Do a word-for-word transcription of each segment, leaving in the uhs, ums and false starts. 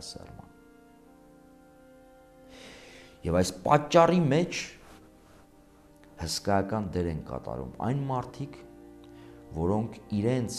այլասերման։ Եվ այս պատճառի մեջ հսկայական դեր են կատարում այն մարդիկ, որոնք իրենց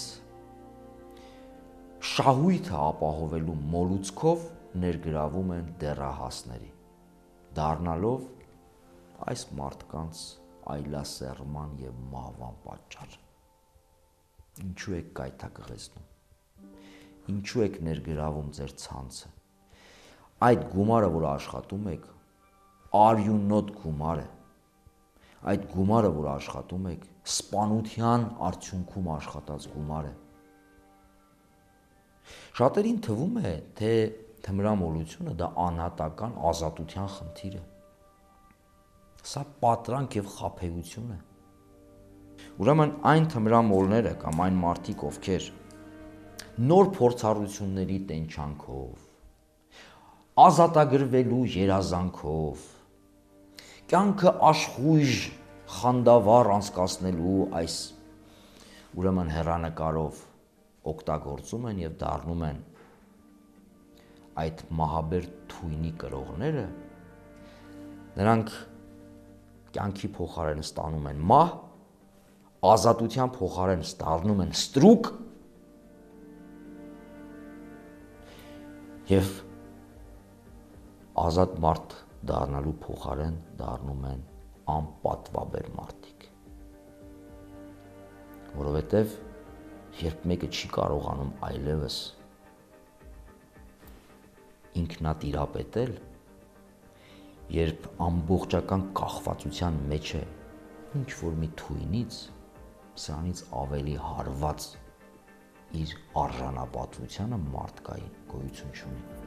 շահույթը ապահովելու մոլուցքով ներգրավում են դեռահասների, դառնալով այս մարդկանց այլասերման եւ մահվան պատճառ։ Ինչու եք կայթակղեցնում։ Ինչու եք ներգրավում ձեր ցանցը։ Այդ գումարը, որ աշխատում եք, արյունոտ գումար է։ Այդ գումարը, որ աշխատում եք, սպանության արդյունքում աշխատած գումար է։ Շատերին թվում է, թե թմրամոլությունը դա անհատական ազատության խնդիր է։ Սա պատրանք եւ խաբեություն է։ Ուրեմն այն թմրամոլները կամ այն մարդիկ, ովքեր նոր փորձառությունների տենչանքով, ազատագրվելու երազանքով, կյանքը աշխույժ խանդավառ անցկացնելու այս ուրեմն հեռանկարով օգտագործում են եւ դառնում են այդ մահաբեր թույնի կրողները, նրանք կյանքի փոխարեն ստանում են մահ, ազատության փոխարեն ստանում են ստրուկ եւ ազատ մարդ դառնալու փոխարեն դառնում են անպատվաբեր մարդիկ, որովհետեւ երբ մեկը չի կարողանում այլևս ինքնատիրապետել, երբ ամբողջական կախվածության մեջ է ինչ որ մի թույնից, սրանից ավելի հարված իր արժանապատվությանը մարդկային գոյություն չունի։